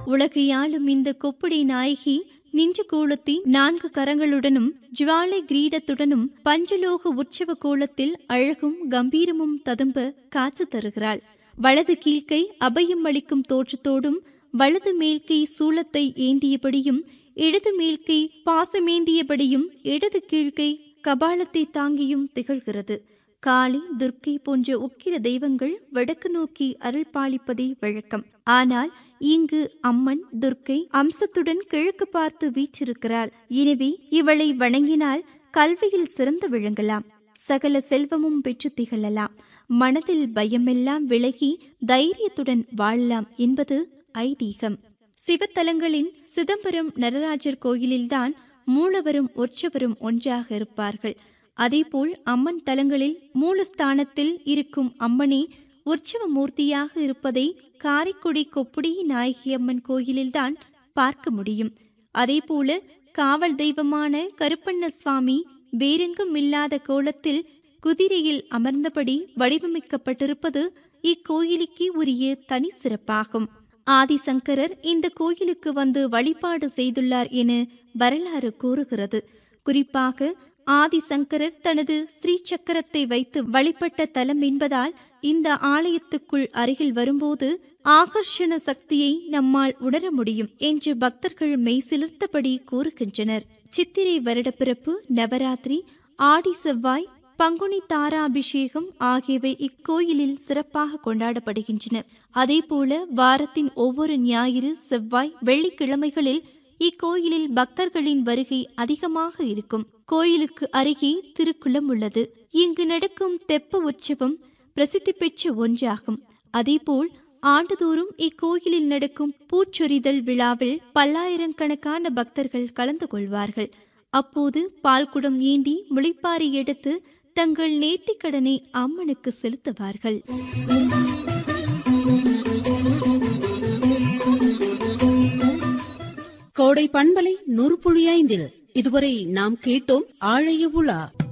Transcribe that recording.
உலகையாளும் இந்த கொப்புடி நாயகி நின்ற கோலத்தை 4 கரங்களுடனும் ஜுவாலை கிரீடத்துடனும் பஞ்சலோக உற்சவ கோலத்தில் அழகும் கம்பீரமும் ததும்ப காட்சி தருகிறாள். வலது கீழ்கை அபயம் அளிக்கும் தோற்றத்தோடும், வலது மேல்கை சூலத்தை ஏந்தியபடியும், இடது மேல்கை பாசமேந்தியபடியும், இடது கீழ்கை கபாலத்தை தாங்கியும் திகழ்கிறது. காளி, துர்க்கை போன்ற உக்கிர தெய்வங்கள் வடக்கு நோக்கி அருள் பாலிப்பதே வழக்கம். ஆனால் இங்கு அம்மன் துர்க்கை அம்சத்துடன் கிழக்கு பார்த்து வீற்றிருக்கிறாள். எனவே இவளை வணங்கினால் கல்வியில் சிறந்து விளங்கலாம், சகல செல்வமும் பெற்று திகழலாம், மனதில் பயமெல்லாம் விலகி தைரியத்துடன் வாழலாம் என்பது ஐதீகம். சிவத்தலங்களின் சிதம்பரம் நடராஜர் கோயிலில்தான் மூலவரும் உற்சவரும் ஒன்றாக இருப்பார்கள். அதேபோல் அம்மன் தலங்களில் மூலஸ்தானத்தில் இருக்கும் அம்மனே உற்சவ மூர்த்தியாக இருப்பதை காரைக்குடி கொப்புடி நாயகி அம்மன் கோயிலில்தான் பார்க்க முடியும். அதேபோல காவல் தெய்வமான கருப்பண்ண சுவாமி வேறெங்கும் இல்லாத கோலத்தில் குதிரையில் அமர்ந்தபடி வடிவமைக்கப்பட்டிருப்பது இக்கோயிலுக்கு உரிய தனி சிறப்பாகும். ஆதிசங்கரர் இந்த கோயிலுக்கு வந்து வழிபாடு செய்துள்ளார் என வரலாறு கூறுகிறது. குறிப்பாக ஆதிசங்கரர் தனது ஸ்ரீ சக்கரத்தை வைத்து வழிபட்ட தலம் என்பதால் இந்த ஆலயத்துக்குள் அருகில் வரும்போது ஆகர்ஷண சக்தியை நம்மால் உணர முடியும் என்று பக்தர்கள் மெய்சிலிர்த்தபடி கூறுகின்றனர். சித்திரை வருடப்பிறப்பு, நவராத்திரி, ஆடி செவ்வாய், பங்குனி தாராபிஷேகம் ஆகியவை இக்கோயிலில் சிறப்பாக கொண்டாடப்படுகின்றன. அதேபோல வாரத்தின் ஒவ்வொரு ஞாயிறு, செவ்வாய், வெள்ளிக்கிழமைகளில் இக்கோயிலில் பக்தர்களின் வருகை அதிகமாக இருக்கும். கோயிலுக்கு அருகே திருக்குளம் உள்ளது. இங்கு நடக்கும் தெப்ப உற்சவம் பிரசித்தி பெற்ற ஒன்றாகும். அதேபோல் ஆண்டுதோறும் இக்கோயிலில் நடக்கும் பூச்சொரிதல் விழாவில் பல்லாயிரக்கணக்கான பக்தர்கள் கலந்து கொள்வார்கள். அப்போது பால்குடம் ஏந்தி முளைப்பாரி எடுத்து தங்கள் நேர்த்திக்கடனை அம்மனுக்கு செலுத்துவார்கள். கோடை பண்பலை 100.5 இதுவரை நாம் கேட்டோம் ஆழைய உலா.